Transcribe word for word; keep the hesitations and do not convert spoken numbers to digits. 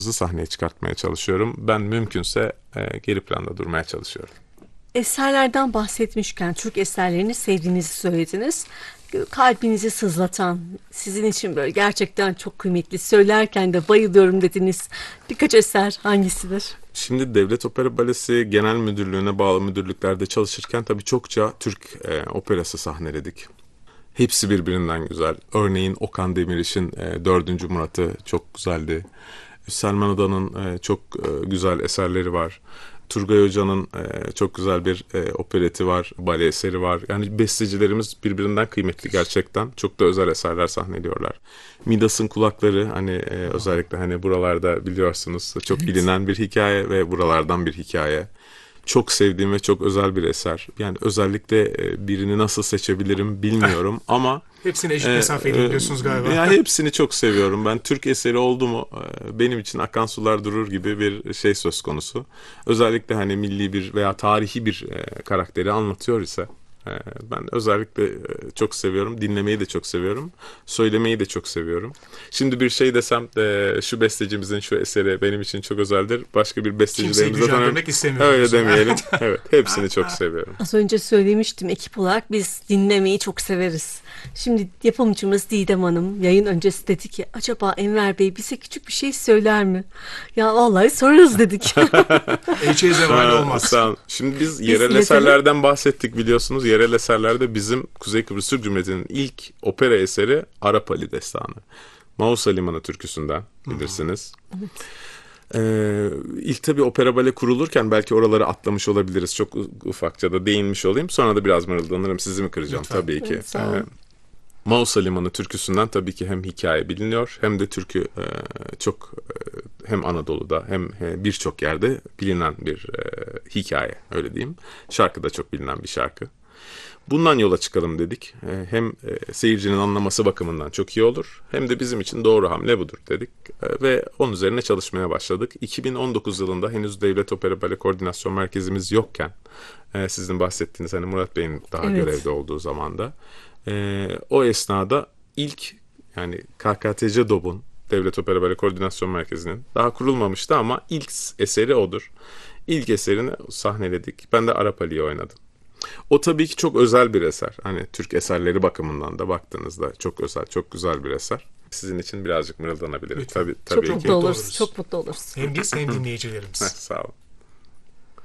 sahneye çıkartmaya çalışıyorum. Ben mümkünse e, geri planda durmaya çalışıyorum. Eserlerden bahsetmişken Türk eserlerini sevdiğinizi söylediniz. Kalbinizi sızlatan, sizin için böyle gerçekten çok kıymetli, söylerken de bayılıyorum dediğiniz birkaç eser hangisidir? Şimdi Devlet Opera Balesi Genel Müdürlüğü'ne bağlı müdürlüklerde çalışırken tabii çokça Türk e, operası sahneledik. Hepsi birbirinden güzel. Örneğin Okan Demiriş'in e, dördüncü. Murat'ı çok güzeldi. Selman Adan'ın e, çok e, güzel eserleri var. Turgay Hoca'nın e, çok güzel bir e, opereti var, bale eseri var. Yani bestecilerimiz birbirinden kıymetli gerçekten. Çok da özel eserler sahneliyorlar. Midas'ın Kulakları hani e, özellikle hani buralarda biliyorsunuz çok Evet. bilinen bir hikaye ve buralardan bir hikaye. Çok sevdiğim ve çok özel bir eser. Yani özellikle e, birini nasıl seçebilirim bilmiyorum ama Hepsine eşit e, mesafeli e, gidiyorsunuz galiba. ya hepsini çok seviyorum. Ben Türk eseri oldu mu e, benim için akan sular durur gibi bir şey söz konusu. Özellikle hani milli bir veya tarihi bir e, karakteri anlatıyor ise e, ben özellikle e, çok seviyorum. Dinlemeyi de çok seviyorum. Söylemeyi de çok seviyorum. Şimdi bir şey desem de şu bestecimizin şu eseri benim için çok özeldir. Başka bir Kimseyi bestecilerimize tanıyorum. gücendirmek istemiyorum Öyle diyorsun. demeyelim. Evet, hepsini çok seviyorum. Az önce söylemiştim, ekip olarak biz dinlemeyi çok severiz. Şimdi yapımcımız Didem Hanım yayın öncesi dedi ki acaba Enver Bey bize küçük bir şey söyler mi? Ya vallahi sorarız dedik. Hiç zeval Ha, olmaz. sağ olun. Şimdi biz yerel iletelim. eserlerden bahsettik biliyorsunuz. Yerel eserlerde bizim Kuzey Kıbrıs Türk Cumhuriyeti'nin ilk opera eseri Arap Ali Destanı. Mausa Limanı türküsünden bilirsiniz. Ee, ilk tabii opera bale kurulurken belki oraları atlamış olabiliriz. Çok u- ufakça da değinmiş olayım. Sonra da biraz mırıldanırım. Sizi mi kıracağım? Lütfen. Tabii ki. Evet, sağ olun. Ee, Mausa Limanı türküsünden tabii ki hem hikaye biliniyor hem de türkü e, çok e, hem Anadolu'da hem e, birçok yerde bilinen bir e, hikaye öyle diyeyim. Şarkı da çok bilinen bir şarkı. Bundan yola çıkalım dedik. E, hem e, seyircinin anlaması bakımından çok iyi olur hem de bizim için doğru hamle budur dedik. E, ve onun üzerine çalışmaya başladık. iki bin on dokuz yılında henüz Devlet Opera Bale Koordinasyon Merkezimiz yokken e, sizin bahsettiğiniz hani Murat Bey'in daha Evet. görevde olduğu zamanda e, o esnada ilk yani K K T C DOB'un Devlet Opera Bale Koordinasyon Merkezi'nin daha kurulmamıştı ama ilk eseri odur. İlk eserini sahneledik. Ben de Arap Ali'yi oynadım. O tabii ki çok özel bir eser. Hani Türk eserleri bakımından da baktığınızda çok özel, çok güzel bir eser. Sizin için birazcık mırıldanabilirim. Lütfen. Tabii, Çok tabii Çok ki. mutlu oluruz, oluruz. çok mutlu oluruz. Hem biz hem dinleyicilerimiz. Sağ olun.